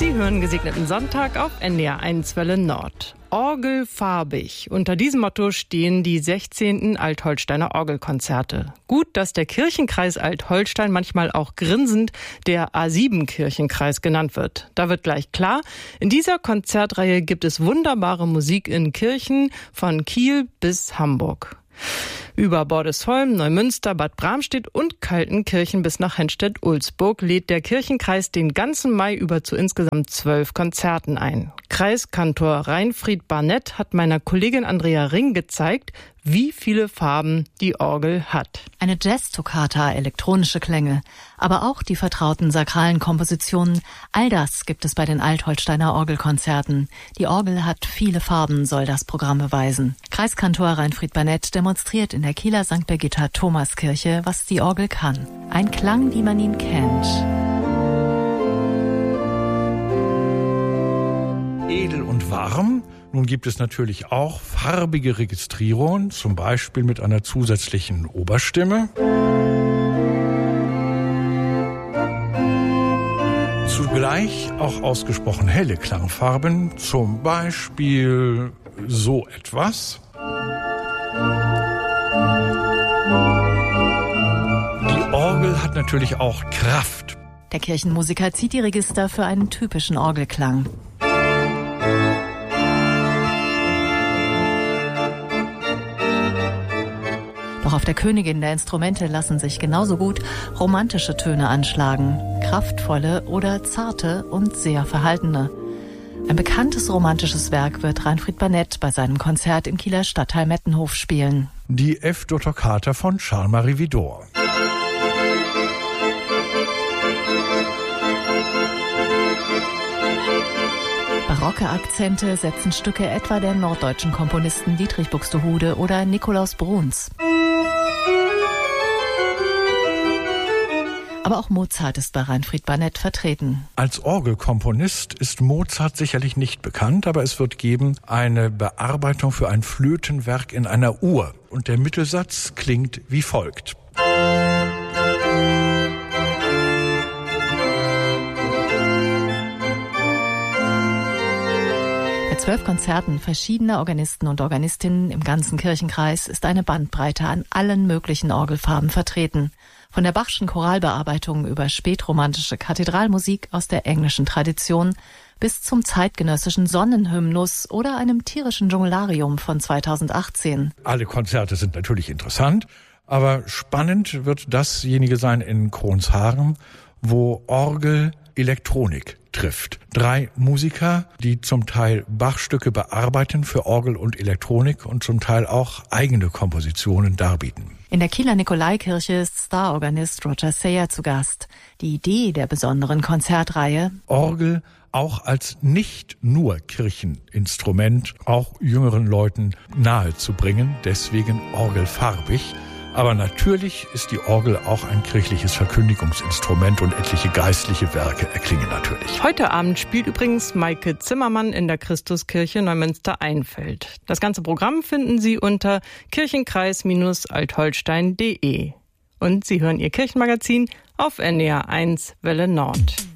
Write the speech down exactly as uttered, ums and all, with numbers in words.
Sie hören Gesegneten Sonntag auf N D R eins Welle Nord. Orgelfarbig. Unter diesem Motto stehen die sechzehnten Altholsteiner Orgelkonzerte. Gut, dass der Kirchenkreis Altholstein manchmal auch grinsend der A sieben Kirchenkreis genannt wird. Da wird gleich klar, in dieser Konzertreihe gibt es wunderbare Musik in Kirchen von Kiel bis Hamburg. Über Bordesholm, Neumünster, Bad Bramstedt und Kaltenkirchen bis nach Henstedt-Ulzburg lädt der Kirchenkreis den ganzen Mai über zu insgesamt zwölf Konzerten ein. Kreiskantor Reinfried Barnett hat meiner Kollegin Andrea Ring gezeigt, wie viele Farben die Orgel hat. Eine Jazz-Toccata, elektronische Klänge, aber auch die vertrauten sakralen Kompositionen, all das gibt es bei den Altholsteiner Orgelkonzerten. Die Orgel hat viele Farben, soll das Programm beweisen. Kreiskantor Reinfried Barnett demonstriert in der Kieler Sankt Birgitta Thomaskirche, was die Orgel kann. Ein Klang, wie man ihn kennt. Edel und warm. Nun gibt es natürlich auch farbige Registrierungen, zum Beispiel mit einer zusätzlichen Oberstimme. Zugleich auch ausgesprochen helle Klangfarben, zum Beispiel so etwas. Die Orgel hat natürlich auch Kraft. Der Kirchenmusiker zieht die Register für einen typischen Orgelklang. Doch auf der Königin der Instrumente lassen sich genauso gut romantische Töne anschlagen, kraftvolle oder zarte und sehr verhaltene. Ein bekanntes romantisches Werk wird Reinfried Barnett bei seinem Konzert im Kieler Stadtteil Mettenhof spielen. Die F-Dur-Toccata von Charles-Marie Widor. Barocke Akzente setzen Stücke etwa der norddeutschen Komponisten Dietrich Buxtehude oder Nikolaus Bruns. Aber auch Mozart ist bei Reinfried Barnett vertreten. Als Orgelkomponist ist Mozart sicherlich nicht bekannt, aber es wird geben eine Bearbeitung für ein Flötenwerk in einer Uhr. Und der Mittelsatz klingt wie folgt. Bei zwölf Konzerten verschiedener Organisten und Organistinnen im ganzen Kirchenkreis ist eine Bandbreite an allen möglichen Orgelfarben vertreten. Von der Bachschen Choralbearbeitung über spätromantische Kathedralmusik aus der englischen Tradition bis zum zeitgenössischen Sonnenhymnus oder einem tierischen Dschungelarium von zweitausendachtzehn. Alle Konzerte sind natürlich interessant, aber spannend wird dasjenige sein in Kronshagen, wo Orgel Elektronik trifft. Drei Musiker, die zum Teil Bachstücke bearbeiten für Orgel und Elektronik und zum Teil auch eigene Kompositionen darbieten. In der Kieler Nikolaikirche ist Starorganist Roger Sayer zu Gast. Die Idee der besonderen Konzertreihe: Orgel auch als nicht nur Kircheninstrument auch jüngeren Leuten nahezubringen, deswegen orgelfarbig. Aber natürlich ist die Orgel auch ein kirchliches Verkündigungsinstrument und etliche geistliche Werke erklingen natürlich. Heute Abend spielt übrigens Maike Zimmermann in der Christuskirche Neumünster-Einfeld. Das ganze Programm finden Sie unter kirchenkreis Altholstein punkt de. Und Sie hören Ihr Kirchenmagazin auf N D R eins Welle Nord.